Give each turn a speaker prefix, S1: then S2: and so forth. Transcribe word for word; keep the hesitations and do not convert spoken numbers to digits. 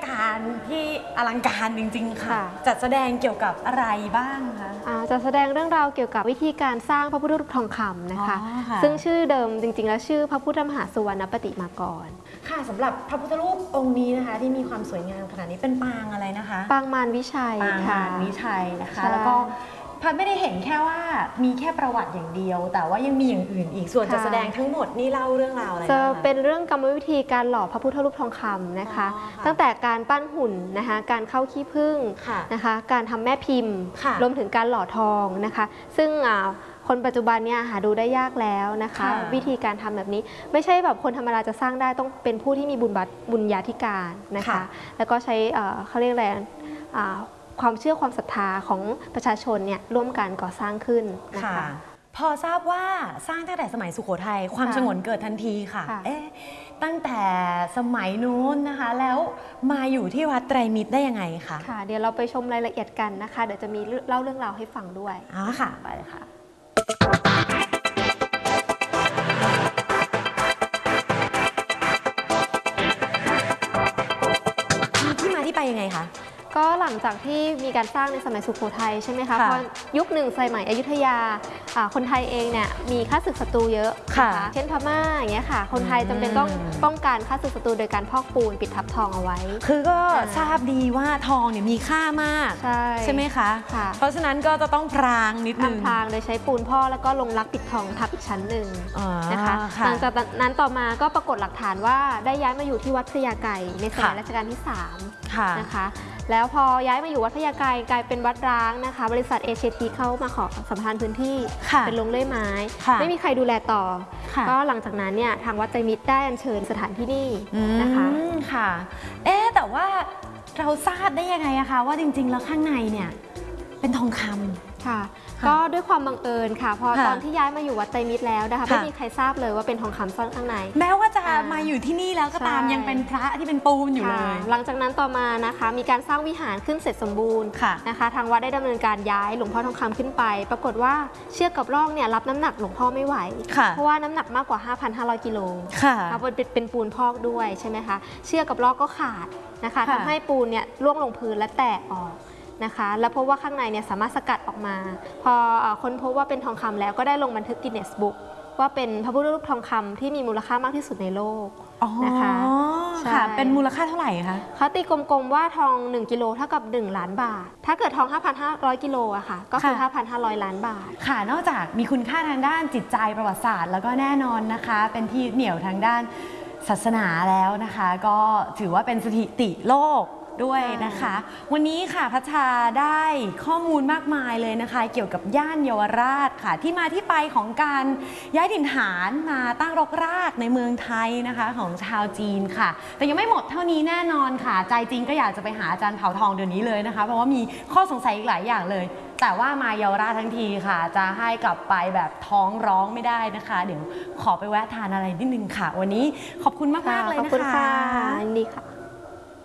S1: การที่อลังการจริงๆค่ะจัดแสดงเกี่ยวกับอะไรบ้างคะ
S2: จัดแสดงเรื่องราวเกี่ยวกับวิธีการสร้างพระพุทธรูปทองคำนะคะซึ่งชื่อเดิมจริงๆแล้วชื่อพระพุทธมหาสุวรรณปฏิมากร
S1: ค่ะสำหรับพระพุทธรูปองค์นี้นะคะที่มีความสวยงามขนาดนี้เป็นปางอะไรนะคะ
S2: ปางมารวิชัย
S1: ปางมารวิชัยนะคะแล้วก็พัดไม่ได้เห็นแค่ว่ามีแค่ประวัติอย่างเดียวแต่ว่ายังมีอย่างอื่นอีกส่วนจะแสดงทั้งหมดนี่เล่าเรื่องราวอะไร
S2: จะเป็นเรื่องกรรมวิธีการหล่อพระพุทธรูปทองคำนะคะตั้งแต่การปั้นหุ่นนะคะการเข้าขี้ผึ้งนะคะการทำแม่พิมพ์รวมถึงการหล่อทองนะคะซึ่งคนปัจจุบันเนี่ยหาดูได้ยากแล้วนะคะวิธีการทำแบบนี้ไม่ใช่แบบคนธรรมดาจะสร้างได้ต้องเป็นผู้ที่มีบุญบัตบุญญาธิการนะคะแล้วก็ใช้เขาเรียกอะไรความเชื่อความศรัทธาของประชาชนเนี่ยร่วมกันก่อสร้างขึ้นนะคะ
S1: พอทราบว่าสร้างตั้งแต่สมัยสุโขทัยความฉงนเกิดทันทีค่ะเอ๊ะตั้งแต่สมัยนู้นนะคะแล้วมาอยู่ที่วัดไตรมิตรได้ยังไงคะ
S2: ค่ะเดี๋ยวเราไปชมรายละเอียดกันนะคะเดี๋ยวจะมีเล่าเรื่องราวให้ฟังด้วย
S1: อ๋อค่ะไปเลยค่ะมีที่มาที่ไปยังไงคะ
S2: ก็หลังจากที่มีการสร้างในสมัยสุโขทัยใช่ไหมคะเพราะยุคหนึ่งสมัยอยุธยาคนไทยเองเนี่ยมีข้าศึกศัตรูเยอะค่ะเช่นพม่าอย่างเงี้ยค่ะคนไทยจำเป็นต้องป้องกันข้าศึกศัตรูโดยการพอกปูนปิดทับทองเอาไว้
S1: คือก็ทราบดีว่าทองเนี่ยมีค่ามากใช่ใช่ไหมคะเพราะฉะนั้นก็จะต้องพรางนิดนึง
S2: พรางโดยใช้ปูนพ่อแล้วก็ลงรักปิดทองทับอีกชั้นหนึ่งนะคะหลังจากนั้นต่อมาก็ปรากฏหลักฐานว่าได้ย้ายมาอยู่ที่วัดพระยาไก่ในสมัยรัชกาลที่สามนะคะแล้วพอย้ายมาอยู่วัดพระยาไกรกลายเป็นวัดร้างนะคะบริษัทเอเชียทีเข้ามาขอสัมพันธ์พื้นที่เป็นโรงเลื่อยไม้ไม่มีใครดูแลต่อก็หลังจากนั้นเนี่ยทางวัดไตรมิตรได้อัญเชิญสถานที่นี่นะคะ
S1: ค่ะเอ๊ะแต่ว่าเราทราบได้ยังไงอะคะว่าจริงๆแล้วข้างในเนี่ยเป็นทองคำ
S2: ค่ะก็ด้วยความบังเอิญค่ะพอตอนที่ย้ายมาอยู่วัดไตรมิตรแล้วนะคะไม่มีใครทราบเลยว่าเป็นทองคำซ่อนข้างใน
S1: แม้ว่าจะมาอยู่ที่นี่แล้วก็ตามยังเป็นพระที่เป็นปูนอยู่เลย
S2: หลังจากนั้นต่อมานะคะมีการสร้างวิหารขึ้นเสร็จสมบูรณ์นะคะทางวัดได้ดำเนินการย้ายหลวงพ่อทองคำขึ้นไปปรากฏว่าเชือกกับร่องเนี่ยรับน้ำหนักหลวงพ่อไม่ไหวเพราะว่าน้ำหนักมากกว่า ห้าพันห้าร้อย กิโลเป็นเป็นปูนพอกด้วยใช่ไหมคะเชือกกับร่องก็ขาดนะคะทำให้ปูนเนี่ยร่วงลงพื้นและแตกออกนะคะแล้วพบว่าข้างในเนี่ยสามารถสกัดออกมาพอค้นพบว่าเป็นทองคำแล้วก็ได้ลงบันทึกกินเนสบุ๊กว่าเป็นพระพุทธรูปทองคำที่มีมูลค่ามากที่สุดในโลกนะคะ
S1: ค่ะเป็นมูลค่าเท่าไหร่คะ
S2: เขาตีกลมๆว่าทองหนึ่งกิโลเท่ากับหนึ่งล้านบาทถ้าเกิดทอง ห้าพันห้าร้อย กิโลอะค่ะก็คือ ห้าพันห้าร้อย ล้านบาท
S1: ค่ะนอกจากมีคุณค่าทางด้านจิตใจประวัติศาสตร์แล้วก็แน่นอนนะคะเป็นที่เหนี่ยวทางด้านศาสนาแล้วนะคะก็ถือว่าเป็นสถิติโลกด้วยนะคะวันนี้ค่ะพัชชาได้ข้อมูลมากมายเลยนะคะเกี่ยวกับย่านเยาวราชค่ะที่มาที่ไปของการย้ายถิ่นฐานมาตั้งรกรากในเมืองไทยนะคะของชาวจีนค่ะแต่ยังไม่หมดเท่านี้แน่นอนค่ะใจจริงก็อยากจะไปหาอาจารย์เผาทองเดี๋ยวนี้เลยนะคะเพราะว่ามีข้อสงสัยอีกหลายอย่างเลยแต่ว่ามาเยาวราชทั้งทีค่ะจะให้กลับไปแบบท้องร้องไม่ได้นะคะเดี๋ยวขอไปแวะทานอะไรนิดนึงค่ะวันนี้ขอบคุณมากๆเลยนะคะ
S2: ขอบคุณค่ะดีค่ะ